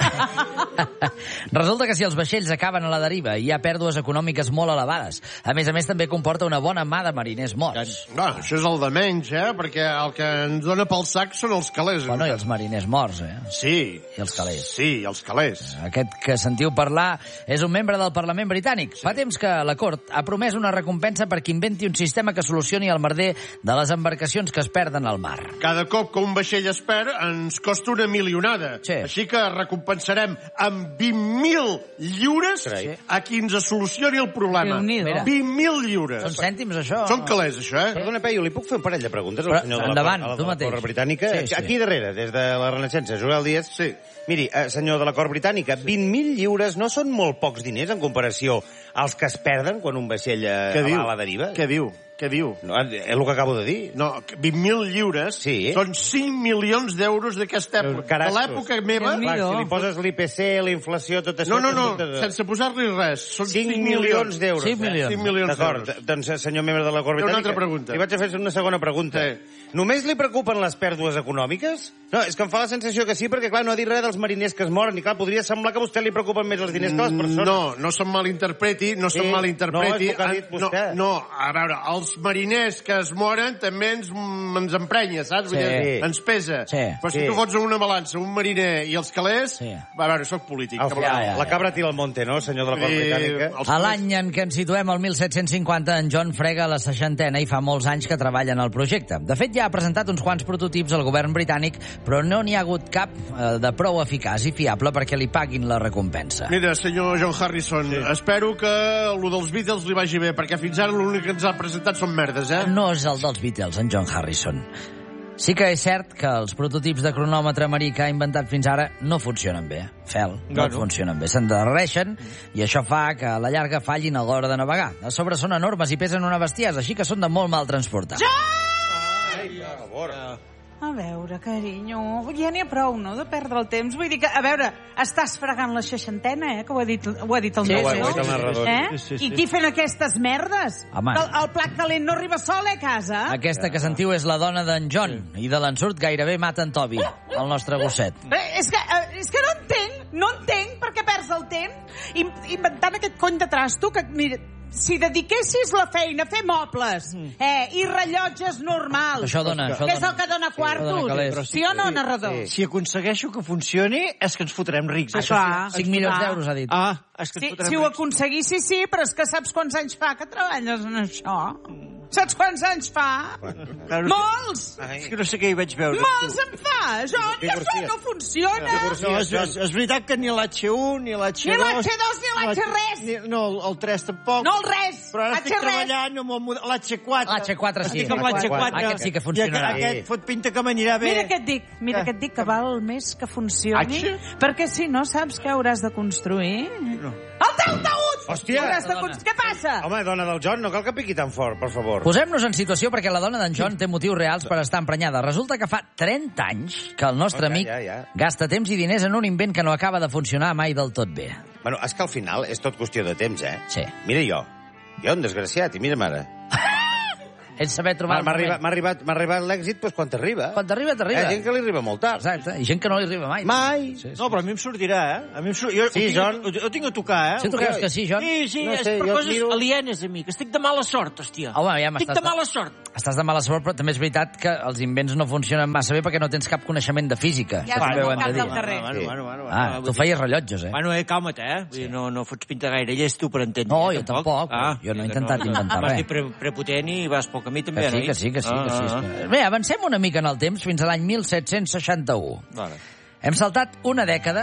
Resulta que si els vaixells acaben a la deriva hi ha pèrdues econòmiques molt elevades. A més, també comporta una bona mà de mariners morts. No, això és el de menys, perquè el que ens dona pel sac són els calés. Bueno, i els mariners morts, Sí. I els calés. Sí, els calés. Aquest que sentiu parlar és un membre del Parlament britànic. Fa temps que la Cort ha promès una recompensa per qui inventi un sistema que solucioni el merder de les embarcacions que es perden al mar. Cada cop que un vaixell es perd ens costa una milionada. Així que recompensarem amb 20.000 lliures a qui ens solucioni el problema. 20.000 lliures. Són cèntims, això? Són calés, això, Perdona, Peyu, li puc fer un parell de preguntes al senyor endavant, de tu la mateix. Cort Britànica? Sí. Aquí darrere, des de la Renaixença, Joel Díaz. Sí. Miri, senyor de la Cort Britànica, 20.000 lliures no són molt pocs diners en comparació als que es perden quan un vaixell va a la deriva? Què diu? No, és el que acabo de dir. No, 20.000 lliures són 5 milions d'euros d'aquesta època. De l'època meva... Clar, si li poses l'IPC, la inflació, tot això... No, sense posar-li res. Són 5 milions d'euros. 5 milions. 5 milions d'euros. D'acord, doncs, senyor membre de la Cort Britànica... Una altra pregunta. Li vaig a fer una segona pregunta. Només li preocupen les pèrdues econòmiques? No, és que em fa la sensació que sí, perquè, clar, no ha dit res dels mariners que es moren, i, clar, podria semblar que a vostè li preocupen més els diners que les persones. No se'm malinterpreti, No, és el que ha dit vostè. No, a veure, els mariners que es moren també ens emprenya, saps? Ens pesa. Però si tu fots en una balança un mariner i els calés, a veure, soc polític. La cabra tira el monte, no, senyor de la Cort Britànica? A l'any en què ens situem, el 1750, en John frega la 60a i fa molts anys que treballa en el projecte. De fet, ja ha presentat uns quants prototips al govern britànic, però no n'hi ha hagut cap de prou eficaç i fiable perquè li paguin la recompensa. Mira, senyor John Harrison, espero que el dels Beatles li vagi bé, perquè fins ara l'únic que ens ha presentat són merdes, No és el dels Beatles, en John Harrison. Sí que és cert que els prototips de cronòmetre marí que ha inventat fins ara no funcionen bé. No funcionen bé. S'endarrereixen i això fa que a la llarga fallin a l'hora de navegar. A sobre són enormes i pesen una bestiesa, així que són de molt mal transportar. Ai, per favor. A veure, carinyo, ja n'hi ha prou, no?, de perdre el temps. Vull dir que, a veure, estàs fregant la 60a, que ho ha dit el narrador. I qui fent aquestes merdes? Home. El plat calent no arriba sol, a casa? Aquesta que sentiu és la dona d'en John, i de l'ensurt gairebé mata en Toby, el nostre gosset. És que no entenc per què perds el temps inventant aquest cony de trasto que, mira, si dediquessis la feina a fer mobles i rellotges normals, que és el que dona quartos, sí o no, narrador? Si aconsegueixo que funcioni, és que ens fotrem rics. 5 milions d'euros, ha dit. Si ho aconseguissis, sí, però és que saps quants anys fa que treballes en això? Saps quants anys fa? Molts! És que no sé què hi vaig veure. Molts en fa, John, que això no funciona. No, és veritat que ni l'H1, ni l'H2... Ni l'H2, ni l'H3. No, el 3 tampoc. No, el res. Però ara estic treballant amb l'H4. L'H4 sí. Estic amb l'H4. Aquest sí que funcionarà. Aquest fot pinta que m'anirà bé. Mira que et dic que val més que funcioni, perquè si no saps què hauràs de construir. El teu taüt! Hòstia! Què passa? Home, dona del John, no cal que piqui tan fort, per favor. Posem-nos en situació perquè la dona d'en John té motius reals per estar emprenyada. Resulta que fa 30 anys que el nostre amic gasta temps i diners en un invent que no acaba de funcionar mai del tot bé. Bueno, és que al final és tot qüestió de temps, Sí. Mira jo, un desgraciat, i mira'm ara. És saber trobar M'ha arribat l'èxit quan t'arriba. Quan t'arriba, t'arriba. Hi ha gent que li arriba molt tard. Exacte, i gent que no li arriba mai. Mai. No, però a mi em sortirà, John. Jo tinc a tocar, Si tu creus que sí, John? Sí, és per coses alienes a mi, que estic de mala sort, hòstia. Home, ja estic de mala sort. Estàs de mala sort, però també és veritat que els invents no funcionen massa bé perquè no tens cap coneixement de física. Ja has al cap del carrer. Tu feies rellotges, Bueno, calma't, no fots pinta gaire llest tu per entendre. No, jo tampoc. Jo no he intentat inventar res. Vas dir prepotent i vas poc a mi també, no? Que sí. Bé, avancem una mica en el temps fins a l'any 1761. Hem saltat una dècada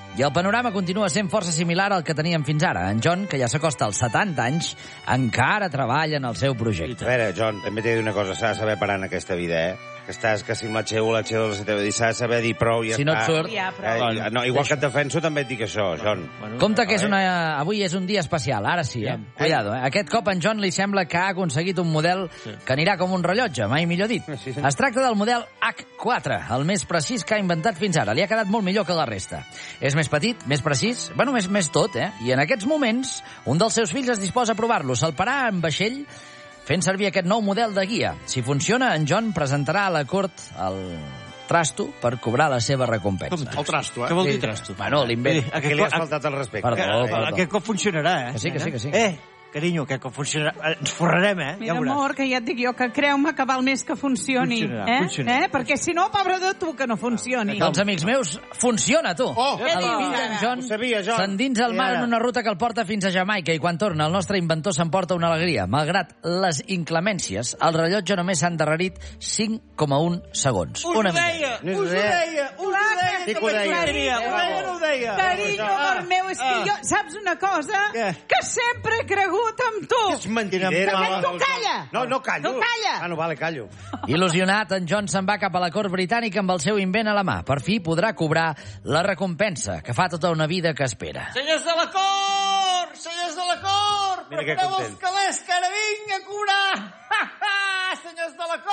I el panorama continua sent força similar al que teníem fins ara. En John, que ja s'acosta als 70 anys, encara treballa en el seu projecte. A veure, John, també t'he de dir una cosa, s'ha de saber parar en aquesta vida, que estàs que si amb la xeula, s'ha de saber dir prou i ja si no està. et surt... No, igual que et defenso, també et dic això, John. Compte que avui és un dia especial, ara sí, Cuidado, Aquest cop en John li sembla que ha aconseguit un model que anirà com un rellotge, mai millor dit. Es tracta del model H4, el més precís que ha inventat fins ara. Li ha quedat molt millor que la resta. És més petit, més precís, més tot, I en aquests moments, un dels seus fills es disposa a provar-lo. Salparà en vaixell fent servir aquest nou model de guia. Si funciona, en John presentarà a la cort el trasto per cobrar la seva recompensa. El trasto, Què vol dir trasto? Bueno, l'invent... Que li has faltat el respecte. Perdó. Aquest cop funcionarà, Que sí. Carinyo, aquest cop funcionarà. Ens forrarem, Mira, amor, que ja et dic jo que creu-me que val més que funcioni. Funcionarà. Perquè si no, pobre de tu, que no funcioni. Doncs, amics meus, funciona, tu. Què El dius, fill d'en ara? John Ho sabia, John. s'endinsa al mar en una ruta que el porta fins a Jamaica i quan torna el nostre inventor s'emporta una alegria. Malgrat les inclemències, el rellotge només s'ha endarrerit 5,1 segons. Us ho deia! Sí que ho deia. Carinyo, amor meu, és que jo, saps una cosa? Que sempre he cregut en tu. És mentidera. Tu calla! No, callo. Tu calla! Ah, no, vale, callo. Il·lusionat, en John se'n va cap a la cort britànica amb el seu invent a la mà. Per fi podrà cobrar la recompensa, que fa tota una vida que espera. Senyors de la cort! Senyors de la cort! Mira que Prepareu content. els calés, que ara vinc a cobrar! Senyors de la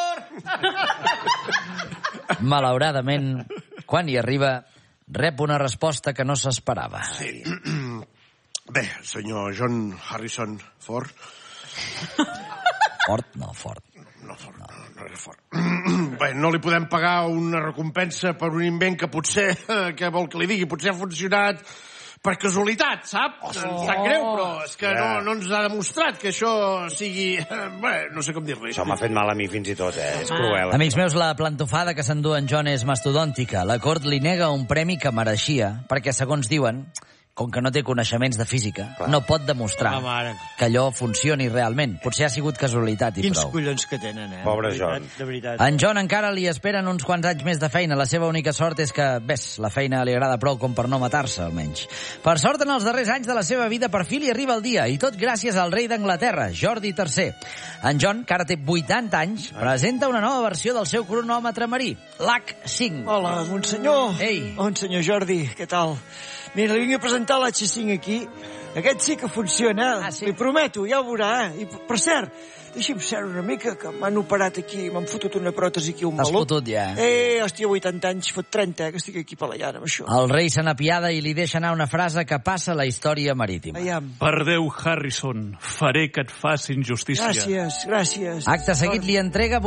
cort! Malauradament, quan hi arriba, rep una resposta que no s'esperava. Sí. Bé, senyor John Harrison Ford. Fort. No era fort. Bé, no li podem pagar una recompensa per un invent que potser, què vol que li digui, potser ha funcionat per casualitat, sap? Ens sap greu, però és que no ens ha demostrat que això sigui... Bé, no sé com dir-li. Això m'ha fet mal a mi fins i tot, És cruel. Amics meus, la plantofada que s'endú en John és mastodòntica. La cort li nega un premi que mereixia, perquè, segons diuen, com que no té coneixements de física, no pot demostrar que allò funcioni realment. Potser ha sigut casualitat i Quins prou. collons que tenen, Pobre John. De veritat. En John encara li esperen uns quants anys més de feina. La seva única sort és que, ves, la feina li agrada prou com per no matar-se, almenys. Per sort, en els darrers anys de la seva vida, per fi li arriba el dia, i tot gràcies al rei d'Anglaterra, Jordi III. En John, que ara té 80 anys, presenta una nova versió del seu cronòmetre marí, l'H5. Hola, monsenyor. Ei. Monsenyor Jordi, què tal? Mira, li vinc a presentar l'H5 aquí. Aquest sí que funciona, sí? Li prometo, ja ho veurà. I, per cert, deixi'm ser una mica, que m'han operat aquí, m'han fotut una pròtesi aquí, un T'has maluc. fotut ja. Hòstia, 80 anys, fot 30, que estic aquí palallant amb això. El rei se n'apiada i li deixa anar una frase que passa a la història marítima. Aviam. Per Déu, Harrison, faré que et facin justícia. Gràcies. Acte seguit li entrega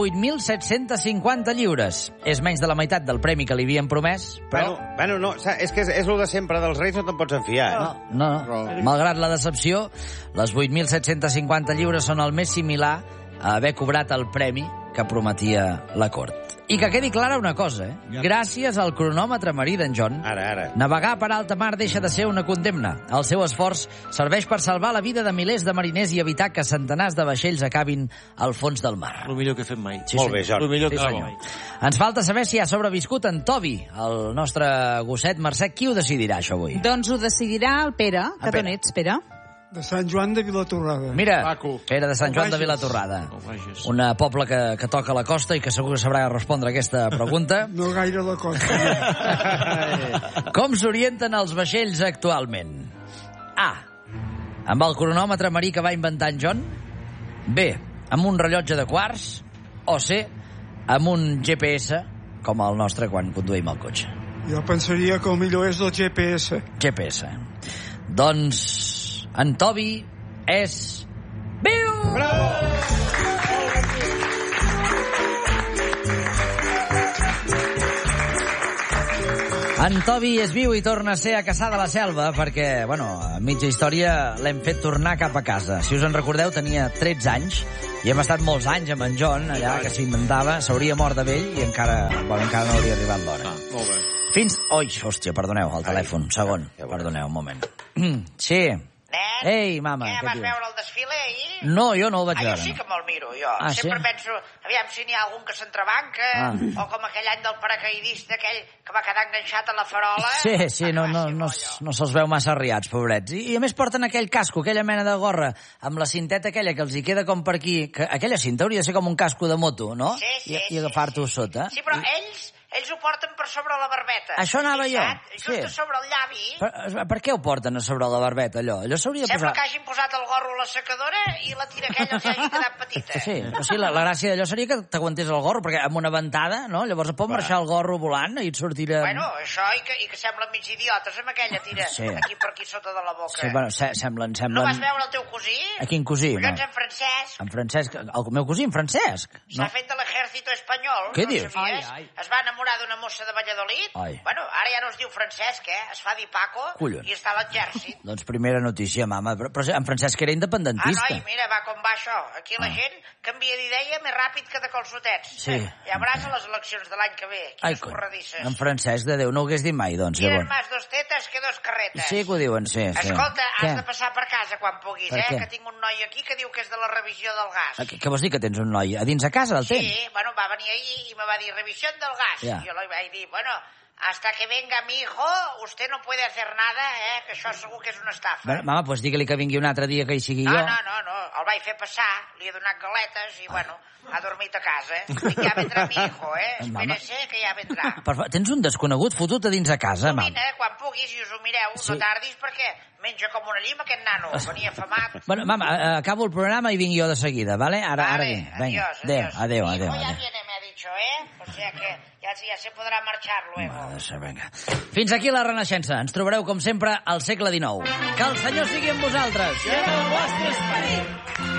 8.750 lliures. És menys de la meitat del premi que li havien promès, però... Bueno, no, és que és el de sempre, dels reis no te'n pots enfiar, No. Malgrat la decepció, les 8.750 lliures són el més similar a haver cobrat el premi que prometia la cort. I que quedi clara una cosa, Gràcies al cronòmetre marí d'en John, Ara. navegar per alta mar deixa de ser una condemna. El seu esforç serveix per salvar la vida de milers de mariners i evitar que centenars de vaixells acabin al fons del mar. El millor que he fet mai. Molt bé, John. El millor que he fet senyor. mai. Ens falta saber si ha sobreviscut en Toby, el nostre gosset. Mercè, qui ho decidirà, això, avui? Doncs ho decidirà el Pere. Que Pere. d'on ets, Pere? De Sant Joan de Vilatorrada. Mira, Maco. era de Sant Joan de Vilatorrada. Un poble que toca la costa i que segur que sabrà respondre aquesta pregunta. No gaire la costa. Com s'orienten els vaixells actualment? A. Amb el cronòmetre marí que va inventar en John. B. Amb un rellotge de quarts. O C. Amb un GPS, com el nostre quan conduïm el cotxe. Jo pensaria que el millor és el GPS. GPS. Doncs en Toby és... viu! Bravo! En Toby és viu i torna a ser a Caçà de la Selva perquè, a mitja història l'hem fet tornar cap a casa. Si us en recordeu, tenia 13 anys i hem estat molts anys amb en John, allà que s'inventava, s'hauria mort de vell i encara no hauria arribat l'hora. Molt bé. Fins... Oi, hòstia, perdoneu, el telèfon, segon. Perdoneu, un moment. Sí. Ei, mama, què què vas dius? veure el desfile ahir? No, jo no ho vaig veure. Jo sí que me'l miro, jo. Sempre sí? penso, aviam si n'hi ha algun que s'entrebanca, o com aquell any del paracaidista, aquell que va quedar enganxat a la farola. Sí, no se'ls veu massa arriats, pobrets. I a més porten aquell casco, aquella mena de gorra, amb la cinteta aquella que els hi queda com per aquí, que aquella cinta hauria de ser com un casco de moto, no? Sí, I agafar-t'ho sota. Sí, però ells ho porten per sobre la barbeta. Això anava jo. Just a sobre el llavi. Per què ho porten a sobre la barbeta, allò? Allò s'hauria de posar... Sembla que hagin posat el gorro a la secadora i la tira aquella els hagi quedat petita. Sí, la gràcia d'allò seria que t'aguantés el gorro, perquè amb una ventada, no? Llavors pot marxar el gorro volant i et sortirà... Bueno, això i que semblen mig idiotes amb aquella tira aquí per aquí sota de la boca. Sí, bueno, semblen... No vas veure el teu cosí? A quin cosí? Collons, en Francesc. En Francesc? El meu cosí, en Francesc? S'ha fet de l'Ejército Espanyol. Què dius? Es va enamorar d'una mossa de Valladolid. Bueno, ara ja no es diu Francesc, Es fa dir Paco. Collons. I està a l'exèrcit. Doncs primera notícia, mama. Però en Francesc era independentista. Noi, mira, va com va això. Aquí la gent canvia d'idea més ràpid que de colzotets. Sí. Ja veuràs a les eleccions de l'any que ve. Quines corredisses. En Francesc, de Déu, no ho hagués dit mai, doncs. Tiren més dos tetes que dos carretes. Sí que ho diuen, sí. Escolta, has de passar per casa quan puguis, què? Que tinc un noi aquí que diu que és de la revisió del gas. Què vols dir, que tens un noi? A dins a casa el tens? Sí, bueno, va venir ahir i me va dir revisión del gas. Ja. I jo li vaig dir, bueno, hasta que venga mi hijo, usted no puede hacer nada, que això segur que és una estafa. Bueno, mama, doncs digue-li que vingui un altre dia que hi sigui jo. No, el vaig fer passar, li he donat galetes i, bueno, ha dormit a casa. Dic, ja vendrà mi hijo, Espérese que ja vendrà. Tens un desconegut fotut a dins a casa, mama. Vine, quan puguis i us ho mireu, no tardis perquè menja com una llima aquest nano, venia afamat. Bueno, mama, acabo el programa i vinc jo de seguida, vale? Ara vinc. Adiós. Adéu. Ya viene, me ha dicho, O sea que ya se podrà marxar luego. Vinga. Fins aquí la Renaixença. Ens trobareu, com sempre, al segle XIX. Que el Senyor sigui amb vosaltres. I amb el vostre esperit.